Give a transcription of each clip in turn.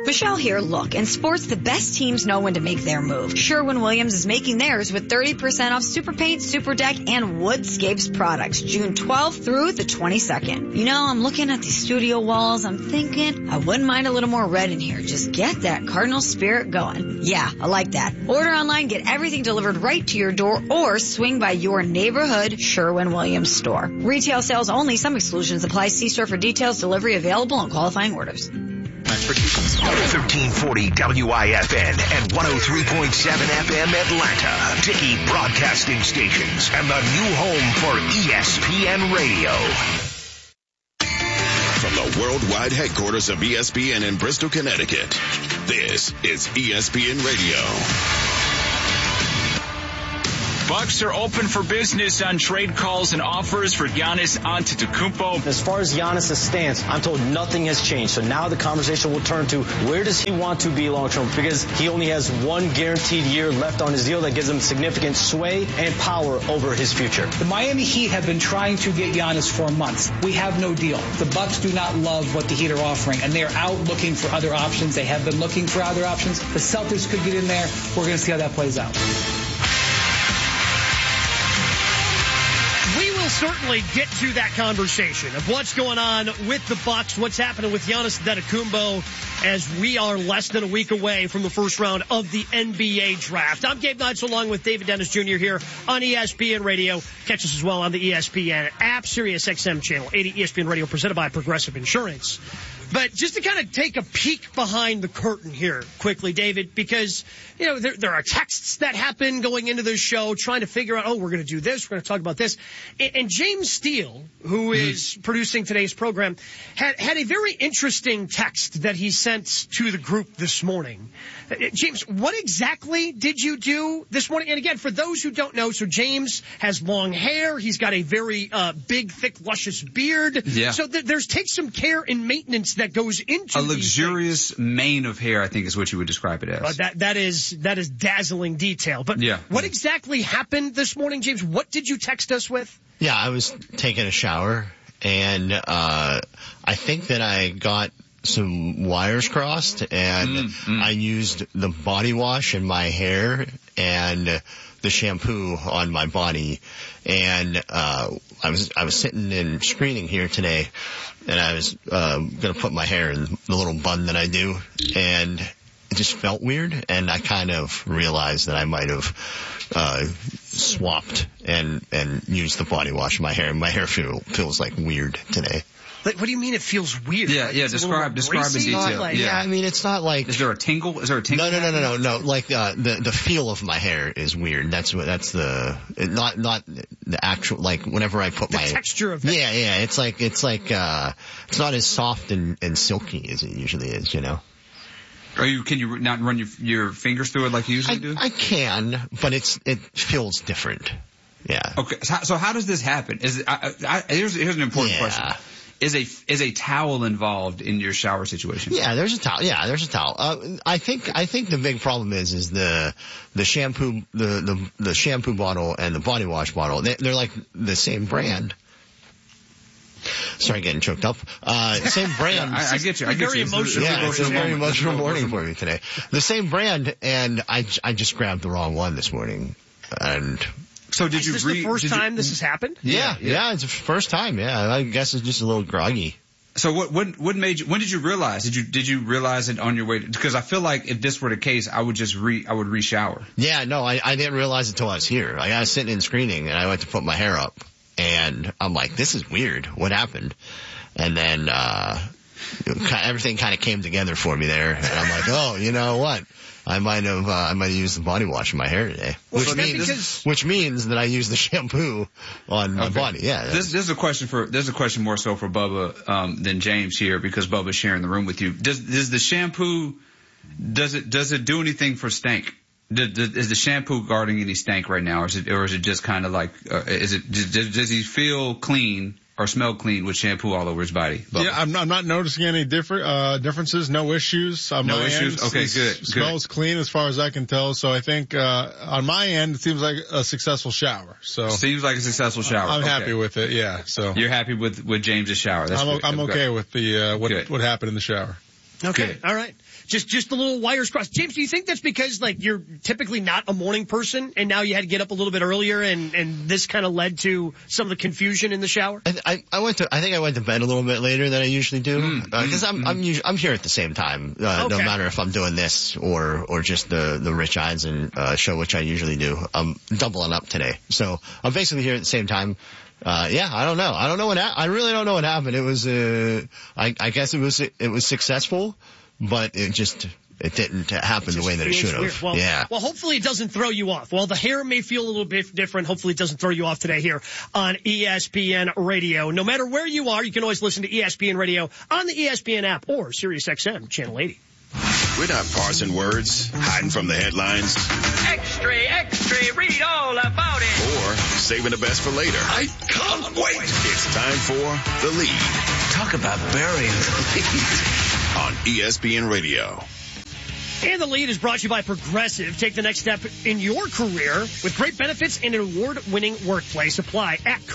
Michelle here. Look, in sports, the best teams know when to make their move. Sherwin-Williams is making theirs with 30% off Super Paint, Super Deck, and Woodscapes products, June 12th through the 22nd. You know, I'm looking at these studio walls. I'm thinking I wouldn't mind a little more red in here. Just get that Cardinal spirit going. Yeah, I like that. Order online, get everything delivered right to your door, or swing by your neighborhood Sherwin-Williams store. Retail sales only. Some exclusions apply. See store for details. Delivery available on qualifying orders. 1340 WIFN and 103.7 FM Atlanta. Dickey Broadcasting Stations and the new home for ESPN Radio. From the worldwide headquarters of ESPN in Bristol, Connecticut, this is ESPN Radio. Bucks are open for business on trade calls and offers for Giannis Antetokounmpo. As far as Giannis' stance, I'm told nothing has changed. So now the conversation will turn to where does he want to be long term? Because he only has one guaranteed year left on his deal that gives him significant sway and power over his future. The Miami Heat have been trying to get Giannis for months. We have no deal. The Bucks do not love what the Heat are offering, and they are out looking for other options. They have been looking for other options. The Celtics could get in there. We're going to see how that plays out. Certainly get to that conversation of what's going on with the Bucks, what's happening with Giannis Antetokounmpo as we are less than a week away from the first round of the NBA draft. I'm Gabe Knights along with David Dennis Jr. here on ESPN Radio. Catch us as well on the ESPN app, Sirius XM channel 80, ESPN Radio presented by Progressive Insurance. But just to kind of take a peek behind the curtain here quickly, David, because, you know, there are texts that happen going into this show trying to figure out, oh, we're going to do this, we're going to talk about this. And James Steele, who is producing today's program, had a very interesting text that he sent to the group this morning. James, what exactly did you do this morning? And again, for those who don't know, so James has long hair. He's got a very big, thick, luscious beard. Yeah. So there's takes some care and maintenance that goes into a luxurious mane of hair, I think is what you would describe it as. That is dazzling detail. But yeah. What exactly happened this morning, James? What did you text us with? Yeah, I was taking a shower, and I think that I got some wires crossed, and I used the body wash in my hair and the shampoo on my body. And I was sitting in screening here today, and I was going to put my hair in the little bun that I do, and it just felt weird, and I kind of realized that I might have swapped and used the body wash in my hair, and my hair feels like weird today. Like, what do you mean it feels weird? Yeah, yeah. Describe in detail. Yeah, I mean, it's not like. Is there a tingle? No. Like the feel of my hair is weird. That's not the actual, like whenever I put the texture of it. Yeah. It's like it's not as soft and silky as it usually is, you know. Can you not run your fingers through it like you usually do? I can, but it feels different. Yeah. Okay. So how does this happen? Here's an important question. Is a towel involved in your shower situation? Yeah, there's a towel. I think the big problem is the shampoo, the shampoo bottle and the body wash bottle. They're like the same brand. Sorry, getting choked up. Same brand. I get you. Very emotional. Yeah, it's a very emotional morning for me today. The same brand, and I just grabbed the wrong one this morning. And so did you? Is this the first time this has happened? Yeah, it's the first time. Yeah, I guess it's just a little groggy. So what made you? When did you realize? Did you realize it on your way? Because I feel like if this were the case, I would just re-shower. Yeah, no, I didn't realize it until I was here. I was sitting in screening, and I went to put my hair up. And I'm like, this is weird. What happened? And then everything kind of came together for me there. And I'm like, oh, you know what? I might have used the body wash in my hair today. Which means that I used the shampoo on my body. Yeah. This is a question more so for Bubba than James here, because Bubba's sharing the room with you. Does the shampoo does it do anything for stank? Is the shampoo guarding any stank right now, or is it just kind of like does he feel clean or smell clean with shampoo all over his body? Bubba? Yeah, I'm not noticing any differences, no issues. No issues. Okay, good. Smells clean as far as I can tell. So I think on my end, it seems like a successful shower. So seems like a successful shower. I'm happy with it. Yeah. So you're happy with James's shower? I'm okay with the what happened in the shower. Okay. Good. All right. Just a little wires crossed. James, do you think that's because like you're typically not a morning person and now you had to get up a little bit earlier and this kind of led to some of the confusion in the shower? I think I went to bed a little bit later than I usually do because I'm here at the same time, no matter if I'm doing this or just the Rich Eisen show, which I usually do. I'm doubling up today, so I'm basically here at the same time. I don't know. I really don't know what happened. It was, I guess it was successful, but it didn't happen the way that it should have. Well, hopefully it doesn't throw you off. While the hair may feel a little bit different, hopefully it doesn't throw you off today here on ESPN Radio. No matter where you are, you can always listen to ESPN Radio on the ESPN app or SiriusXM Channel 80. We're not parsing words, hiding from the headlines. Extra, read all about it. Or saving the best for later. I can't wait. It's time for The Lead. Talk about burying the lead. On ESPN Radio. And The Lead is brought to you by Progressive. Take the next step in your career with great benefits and an award-winning workplace. Apply at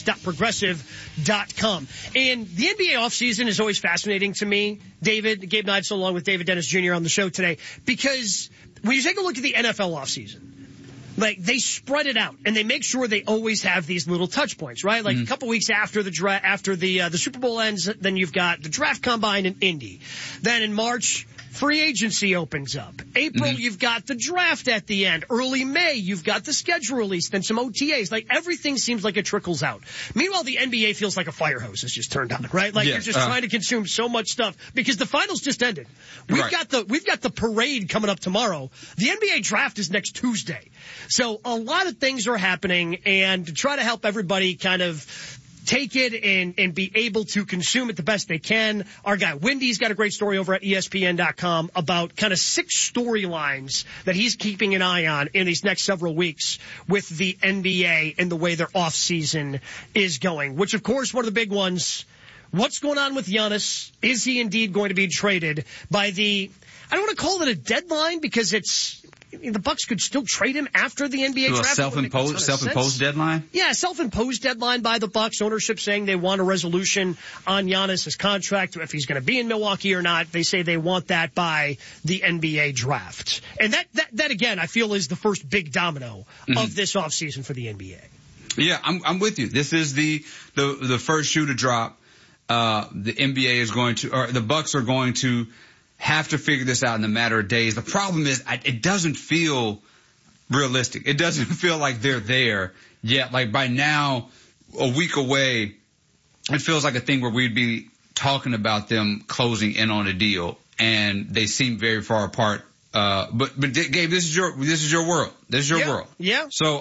careers.progressive.com. And the NBA offseason is always fascinating to me, David. Gabe Neitzel along with David Dennis Jr. on the show today. Because when you take a look at the NFL offseason, like they spread it out and they make sure they always have these little touch points, right? Like a couple weeks after the Super Bowl ends, then you've got the draft combine in Indy. Then in March, free agency opens up. April, you've got the draft at the end. Early May, you've got the schedule release, then some OTAs. Like everything seems like it trickles out. Meanwhile, the NBA feels like a fire hose is just turned on, right? Like you're just trying to consume so much stuff because the finals just ended. We've got the parade coming up tomorrow. The NBA draft is next Tuesday. So a lot of things are happening, and to try to help everybody kind of take it and be able to consume it the best they can. Our guy Wendy's got a great story over at ESPN.com about kind of 6 storylines that he's keeping an eye on in these next several weeks with the NBA and the way their off season is going, which of course one of the big ones, what's going on with Giannis? Is he indeed going to be traded by the, I don't want to call it a deadline because the Bucks could still trade him after the NBA draft. Self-imposed deadline? Yeah, self-imposed deadline by the Bucks. Ownership saying they want a resolution on Giannis' contract, if he's going to be in Milwaukee or not. They say they want that by the NBA draft. And that again, I feel is the first big domino of this offseason for the NBA. Yeah, I'm with you. This is the first shoe to drop. The NBA is going to, or the Bucks are going to have to figure this out in a matter of days. The problem is it doesn't feel realistic. It doesn't feel like they're there yet. Like by now, a week away, it feels like a thing where we'd be talking about them closing in on a deal, and they seem very far apart. But Gabe, this is your world. This is your world. Yeah. So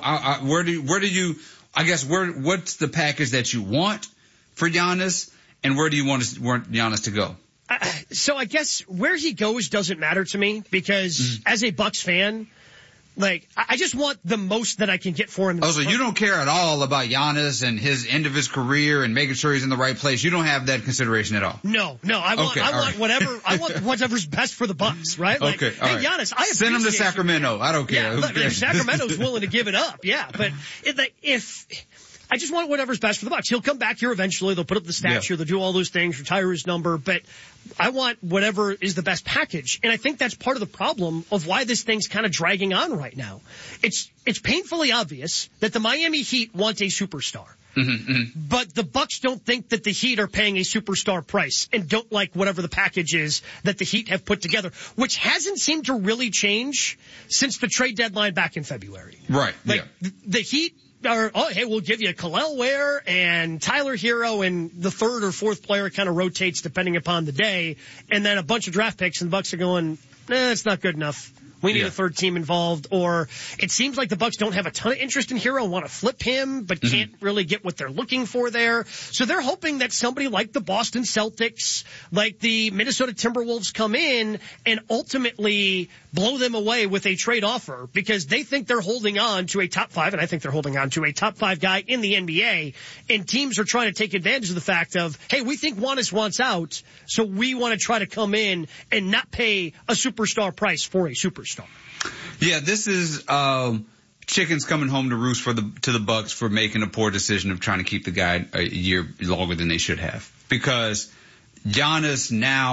what's the package that you want for Giannis, and where do you want Giannis to go? So I guess where he goes doesn't matter to me because as a Bucks fan, like I just want the most that I can get for him. So you don't care at all about Giannis and his end of his career and making sure he's in the right place. You don't have that consideration at all. No. I want whatever's best for the Bucks, right? Like, okay. All right. Giannis, I send him to Sacramento. I don't care. Yeah, if Sacramento's willing to give it up, yeah. But if I just want whatever's best for the Bucks. He'll come back here eventually. They'll put up the statue. They'll do all those things, retire his number. But I want whatever is the best package. And I think that's part of the problem of why this thing's kind of dragging on right now. It's painfully obvious that the Miami Heat want a superstar. But the Bucks don't think that the Heat are paying a superstar price and don't like whatever the package is that the Heat have put together, which hasn't seemed to really change since the trade deadline back in February. Right. Like the Heat we'll give you Khalil Ware and Tyler Hero, and the third or fourth player kind of rotates depending upon the day, and then a bunch of draft picks, and the Bucks are going, it's not good enough. We need a third team involved. Or it seems like the Bucks don't have a ton of interest in Hero and want to flip him, but can't really get what they're looking for there. So they're hoping that somebody like the Boston Celtics, like the Minnesota Timberwolves come in and ultimately blow them away with a trade offer because they think they're holding on to a top 5, and I think they're holding on to a top 5 guy in the NBA, and teams are trying to take advantage of the fact of, hey, we think Giannis wants out, so we want to try to come in and not pay a superstar price for a superstar. Yeah, this is chickens coming home to roost to the Bucks for making a poor decision of trying to keep the guy a year longer than they should have. Because Giannis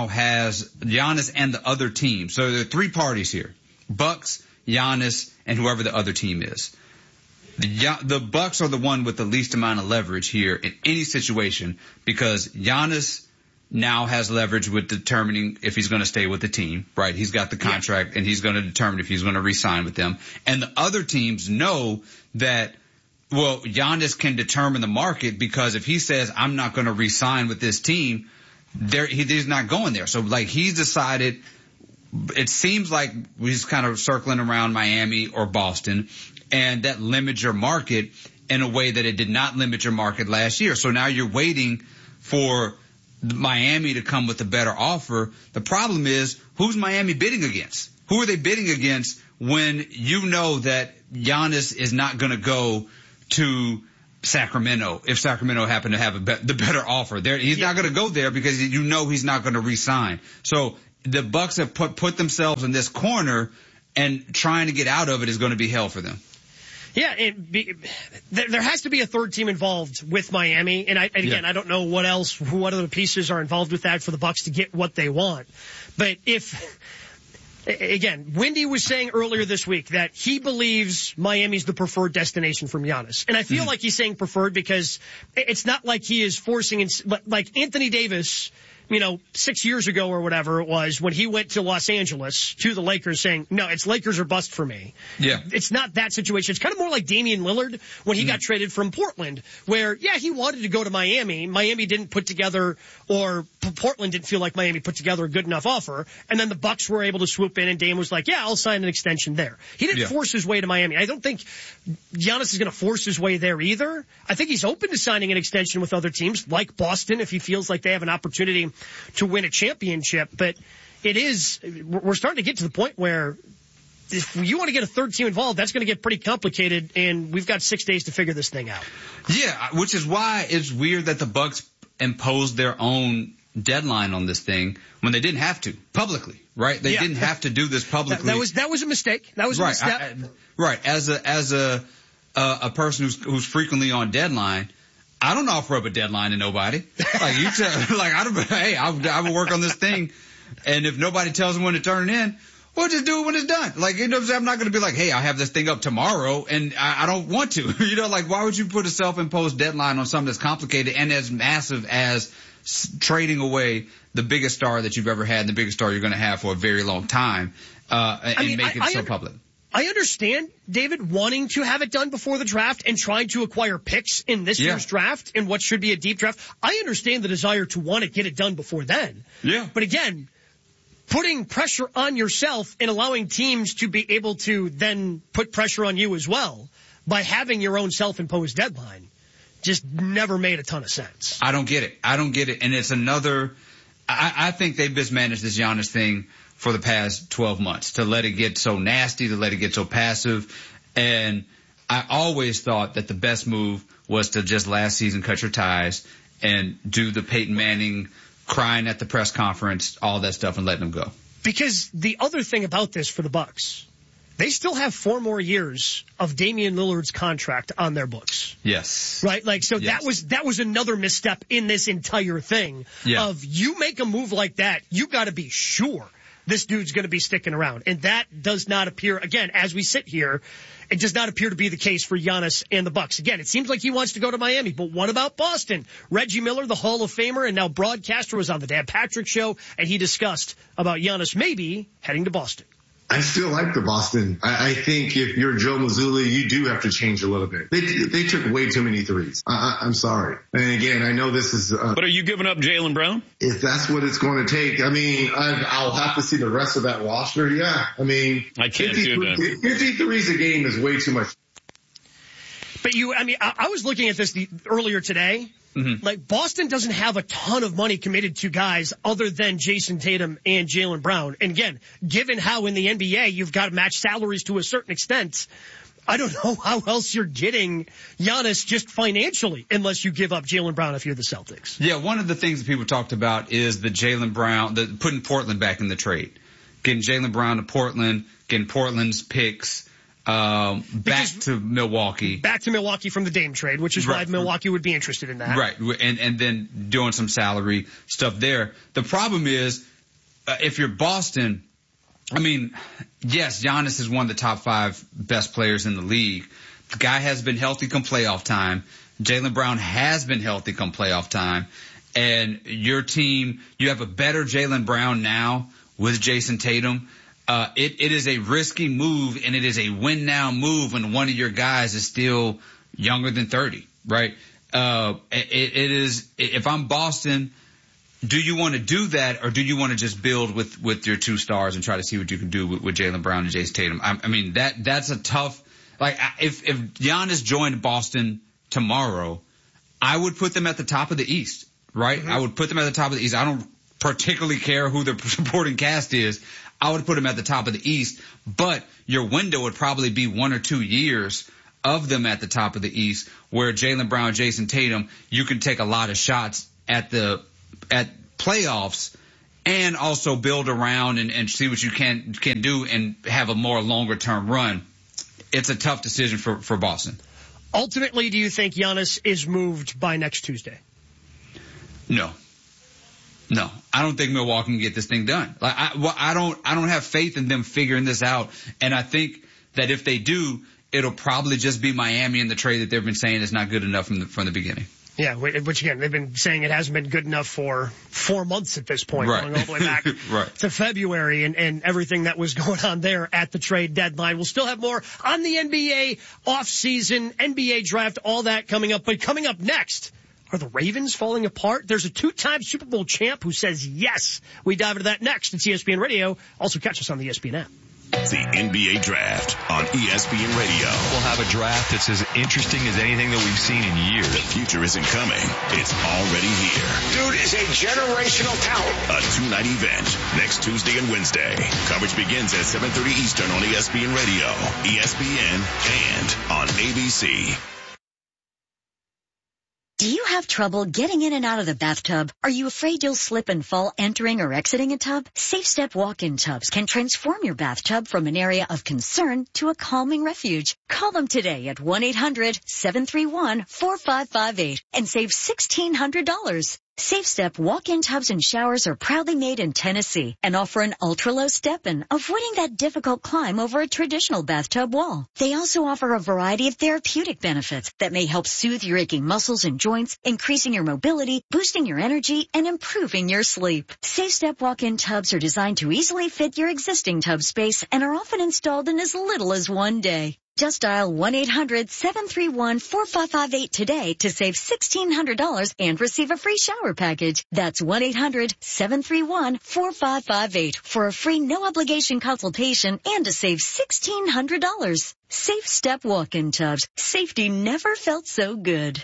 and the other team. So there are three parties here: Bucks, Giannis, and whoever the other team is. The Bucks are the one with the least amount of leverage here in any situation, because Giannis now has leverage with determining if he's going to stay with the team, right? He's got the contract, and he's going to determine if he's going to re-sign with them. And the other teams know that, well, Giannis can determine the market, because if he says, I'm not going to re-sign with this team, he's not going there. So, like, he's decided, it seems like he's kind of circling around Miami or Boston, and that limits your market in a way that it did not limit your market last year. So now you're waiting for Miami to come with a better offer. The problem is, who's Miami bidding against? Who are they bidding against when you know that Giannis is not going to go to Sacramento if Sacramento happen to have the better offer? He's not going to go there because you know he's not going to re-sign. So the Bucks have put themselves in this corner, and trying to get out of it is going to be hell for them. Yeah, there has to be a third team involved with Miami, and again, I don't know what other pieces are involved with that for the Bucks to get what they want. But again, Windy was saying earlier this week that he believes Miami's the preferred destination from Giannis, and I feel like he's saying preferred because it's not like he is forcing, like Anthony Davis, 6 years ago or whatever it was, when he went to Los Angeles to the Lakers saying, no, it's Lakers or bust for me. Yeah. It's not that situation. It's kind of more like Damian Lillard when he got traded from Portland, where, he wanted to go to Miami. Miami didn't put together, or Portland didn't feel like Miami put together a good enough offer. And then the Bucks were able to swoop in, and Dame was like, I'll sign an extension there. He didn't force his way to Miami. I don't think Giannis is going to force his way there either. I think he's open to signing an extension with other teams like Boston if he feels like they have an opportunity to win a championship. But we're starting to get to the point where if you want to get a third team involved, that's going to get pretty complicated, and we've got 6 days to figure this thing out. Yeah, which is why it's weird that the Bucks imposed their own deadline on this thing when they didn't have to publicly, right? They didn't have to do this publicly. That was a mistake. That was a misstep. Right. As a person who's frequently on deadline, I don't offer up a deadline to nobody. Like you tell, I will work on this thing, and if nobody tells me when to turn it in, we'll just do it when it's done. Like, I'm not going to be like, hey, I'll have this thing up tomorrow, and I don't want to. Why would you put a self-imposed deadline on something that's complicated and as massive as trading away the biggest star that you've ever had and the biggest star you're going to have for a very long time, and make it so public? I understand, David, wanting to have it done before the draft and trying to acquire picks in this year's draft and what should be a deep draft. I understand the desire to want to get it done before then. Yeah. But again, putting pressure on yourself and allowing teams to be able to then put pressure on you as well by having your own self-imposed deadline just never made a ton of sense. I don't get it. And it's another, I think they've mismanaged this Giannis thing for the past 12 months, to let it get so nasty, to let it get so passive. And I always thought that the best move was to just last season cut your ties and do the Peyton Manning crying at the press conference, all that stuff, and letting them go. Because the other thing about this for the Bucks, they still have 4 more years of Damian Lillard's contract on their books. Yes. Right? That was another misstep in this entire thing of you make a move like that, you got to be sure this dude's going to be sticking around. And that does not appear, again, as we sit here, it does not appear to be the case for Giannis and the Bucks. Again, it seems like he wants to go to Miami, but what about Boston? Reggie Miller, the Hall of Famer and now broadcaster, was on the Dan Patrick Show, and he discussed about Giannis maybe heading to Boston. I still like the Boston. I think if you're Joe Mazzulla, you do have to change a little bit. They took way too many threes. I'm sorry. And again, I know this is... but are you giving up Jaylen Brown? If that's what it's going to take. I mean, I'll have to see the rest of that roster. Yeah. I mean... I can't do that. 50 threes a game is way too much. But I was looking at this earlier today. Mm-hmm. Like, Boston doesn't have a ton of money committed to guys other than Jason Tatum and Jaylen Brown. And again, given how in the NBA you've got to match salaries to a certain extent, I don't know how else you're getting Giannis just financially unless you give up Jaylen Brown if you're the Celtics. Yeah, one of the things that people talked about is the Jaylen Brown, putting Portland back in the trade. Getting Jaylen Brown to Portland, getting Portland's picks, back to Milwaukee. Back to Milwaukee from the Dame trade, which is why Milwaukee would be interested in that. Right, and then doing some salary stuff there. The problem is, if you're Boston, I mean, yes, Giannis is one of the top 5 best players in the league. The guy has been healthy come playoff time. Jaylen Brown has been healthy come playoff time. And your team, you have a better Jaylen Brown now with Jason Tatum. It is a risky move, and it is a win now move when one of your guys is still younger than 30, right? It is, if I'm Boston, do you want to do that, or do you want to just build with your 2 stars and try to see what you can do with Jaylen Brown and Jason Tatum? I mean, that's a tough, like, if Giannis joined Boston tomorrow, I would put them at the top of the East, right? Mm-hmm. I would put them at the top of the East. I don't particularly care who the supporting cast is. I would put them at the top of the East, but your window would probably be 1 or 2 years of them at the top of the East, where Jaylen Brown, Jason Tatum, you can take a lot of shots at playoffs and also build around and see what you can do and have a more longer term run. It's a tough decision for Boston. Ultimately, do you think Giannis is moved by next Tuesday? No, I don't think Milwaukee can get this thing done. Like, I don't have faith in them figuring this out. And I think that if they do, it'll probably just be Miami in the trade that they've been saying is not good enough from the beginning. Yeah, which again, they've been saying it hasn't been good enough for 4 months at this point, right. Going all the way back to February and everything that was going on there at the trade deadline. We'll still have more on the NBA offseason, NBA draft, all that coming up. But coming up next, are the Ravens falling apart? There's a 2-time Super Bowl champ who says yes. We dive into that next. It's ESPN Radio. Also catch us on the ESPN app. The NBA Draft on ESPN Radio. We'll have a draft that's as interesting as anything that we've seen in years. The future isn't coming. It's already here. Dude is a generational talent. A 2-night event next Tuesday and Wednesday. Coverage begins at 7:30 Eastern on ESPN Radio, ESPN, and on ABC. Do you have trouble getting in and out of the bathtub? Are you afraid you'll slip and fall entering or exiting a tub? Safe Step walk-in tubs can transform your bathtub from an area of concern to a calming refuge. Call them today at 1-800-731-4558 and save $1,600. Safe Step walk-in tubs and showers are proudly made in Tennessee and offer an ultra-low step-in, avoiding that difficult climb over a traditional bathtub wall. They also offer a variety of therapeutic benefits that may help soothe your aching muscles and joints, increasing your mobility, boosting your energy, and improving your sleep. Safe Step walk-in tubs are designed to easily fit your existing tub space and are often installed in as little as 1 day. Just dial 1-800-731-4558 today to save $1,600 and receive a free shower package. That's 1-800-731-4558 for a free no-obligation consultation and to save $1,600. Safe Step walk-in tubs. Safety never felt so good.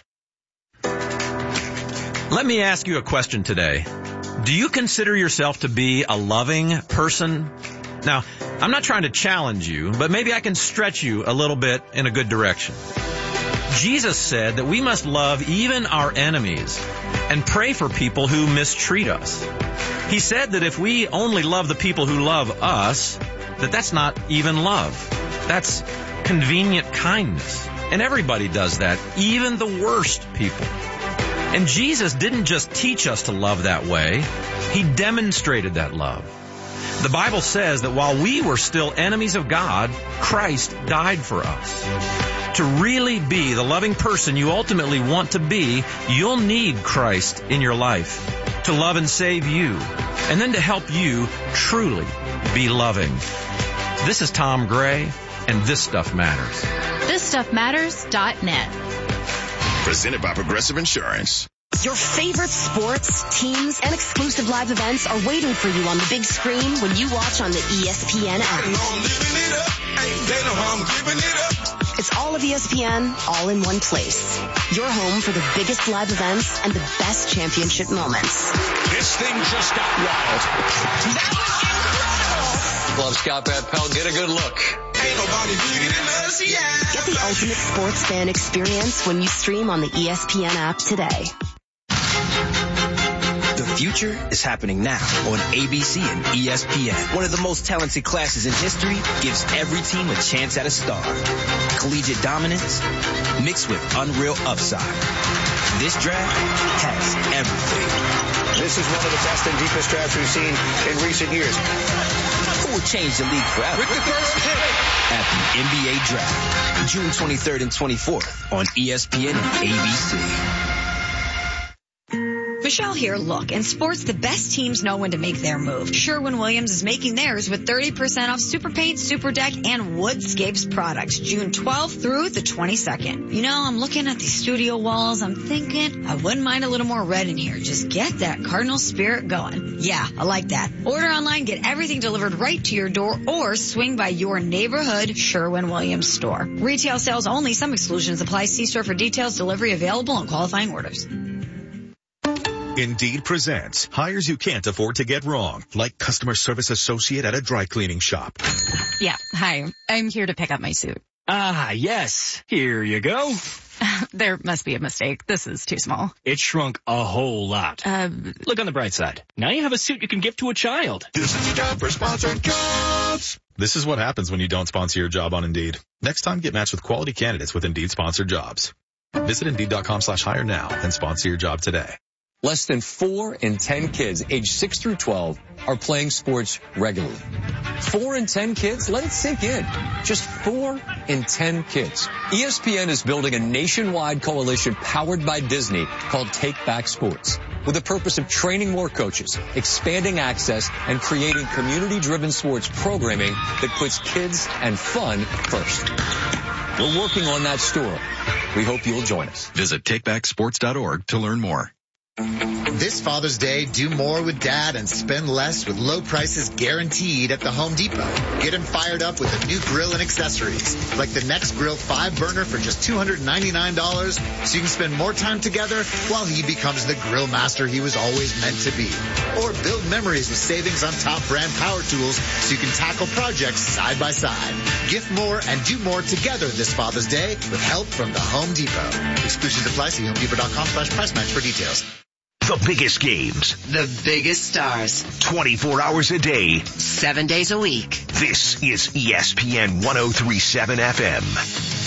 Let me ask you a question today. Do you consider yourself to be a loving person? Now, I'm not trying to challenge you, but maybe I can stretch you a little bit in a good direction. Jesus said that we must love even our enemies and pray for people who mistreat us. He said that if we only love the people who love us, that's not even love. That's convenient kindness. And everybody does that, even the worst people. And Jesus didn't just teach us to love that way. He demonstrated that love. The Bible says that while we were still enemies of God, Christ died for us. To really be the loving person you ultimately want to be, you'll need Christ in your life to love and save you, and then to help you truly be loving. This is Tom Gray, and This Stuff Matters. ThisStuffMatters.net. Presented by Progressive Insurance. Your favorite sports, teams, and exclusive live events are waiting for you on the big screen when you watch on the ESPN app. It's all of ESPN, all in one place. Your home for the biggest live events and the best championship moments. This thing just got wild. That was incredible. Love Scott Van Pelt. Get a good look. Ain't nobody bigger than us, yeah. Get the ultimate sports fan experience when you stream on the ESPN app today. The future is happening now on ABC and ESPN. One of the most talented classes in history gives every team a chance at a star. Collegiate dominance mixed with unreal upside. This draft has everything. This is one of the best and deepest drafts we've seen in recent years. Who will change the league forever? With the first pick at the NBA Draft, June 23rd and 24th on ESPN and ABC. Michelle here. Look, in sports, the best teams know when to make their move. Sherwin-Williams is making theirs with 30% off Super Paint, Super Deck, and Woodscapes products, June 12th through the 22nd. You know, I'm looking at these studio walls. I'm thinking I wouldn't mind a little more red in here. Just get that Cardinal spirit going. Yeah, I like that. Order online, get everything delivered right to your door, or swing by your neighborhood Sherwin-Williams store. Retail sales only. Some exclusions apply. See store for details. Delivery available and qualifying orders. Indeed presents hires you can't afford to get wrong, like customer service associate at a dry cleaning shop. Yeah, hi. I'm here to pick up my suit. Ah, yes. Here you go. There must be a mistake. This is too small. It shrunk a whole lot. Look on the bright side. Now you have a suit you can give to a child. This is the job for sponsored jobs. This is what happens when you don't sponsor your job on Indeed. Next time, get matched with quality candidates with Indeed sponsored jobs. Visit Indeed.com/hire now and sponsor your job today. Less than 4 in 10 kids aged 6 through 12 are playing sports regularly. 4 in 10 kids? Let it sink in. Just 4 in 10 kids. ESPN is building a nationwide coalition powered by Disney called Take Back Sports, with the purpose of training more coaches, expanding access, and creating community-driven sports programming that puts kids and fun first. We're working on that story. We hope you'll join us. Visit takebacksports.org to learn more. This Father's Day, do more with Dad and spend less with low prices guaranteed at the Home Depot. Get him fired up with a new grill and accessories, like the Next Grill 5-burner for just $299, so you can spend more time together while he becomes the grill master he was always meant to be. Or build memories with savings on top brand power tools so you can tackle projects side by side. Gift more and do more together this Father's Day with help from the Home Depot. Exclusions apply. See HomeDepot.com/price match for details. The biggest games. The biggest stars. 24 hours a day. 7 days a week. This is ESPN 103.7 FM.